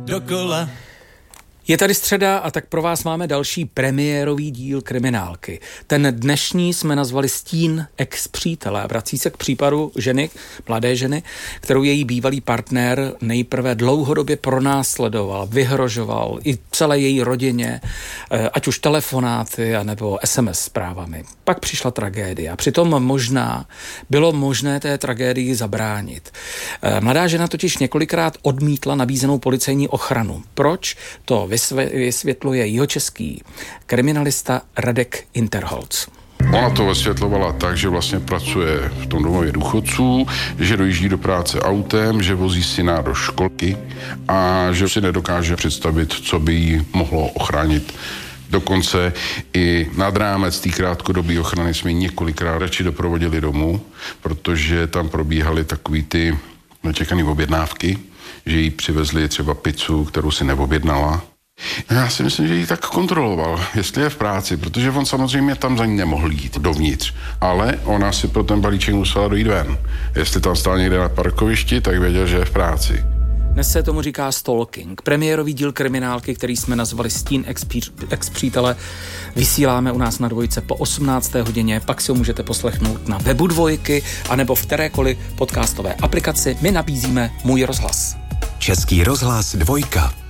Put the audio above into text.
dokola. Je tady středa a tak pro vás máme další premiérový díl Kriminálky. Ten dnešní jsme nazvali Stín ex-přítele. Vrací se k případu ženy, mladé ženy, kterou její bývalý partner nejprve dlouhodobě pronásledoval, vyhrožoval i celé její rodině, ať už telefonáty nebo SMS zprávami. Pak přišla tragédia. Přitom bylo možné té tragédii zabránit. Mladá žena totiž několikrát odmítla nabízenou policejní ochranu. Proč? To vysvětluje jihočeský kriminalista Radek Interholz. Ona to vysvětlovala tak, že vlastně pracuje v tom domově důchodců, že dojíždí do práce autem, že vozí syna do školky a že si nedokáže představit, co by jí mohlo ochránit. Dokonce i nad rámec té krátkodobé ochrany jsme několikrát radši doprovodili domů, protože tam probíhaly takový ty nečekané objednávky, že jí přivezli třeba pizzu, kterou si neobjednala. Já si myslím, že ji tak kontroloval, jestli je v práci, protože on samozřejmě tam za ní nemohl jít dovnitř, ale ona si pro ten balíček musela dojít ven. Jestli tam stál někde na parkovišti, tak věděl, že je v práci. Dnes se tomu říká stalking. Premiérový díl Kriminálky, který jsme nazvali Stín ex-přítele, vysíláme u nás na Dvojce po 18. hodině, pak si ho můžete poslechnout na webu Dvojky anebo v kterékoliv podcastové aplikaci. My nabízíme Můj rozhlas. Český rozhlas Dvojka.